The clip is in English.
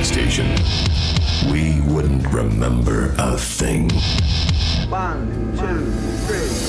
rock station, we wouldn't remember a thing. 1, 2, 3.